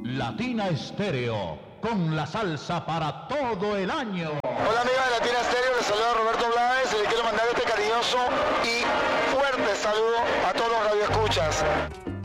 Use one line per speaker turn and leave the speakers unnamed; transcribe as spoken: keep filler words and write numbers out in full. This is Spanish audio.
Latina Estéreo, con la salsa para todo el año.
Hola amigos de Latina Estéreo, les saluda Roberto Blades y les quiero mandar este cariñoso y fuerte saludo a todos los radioescuchas.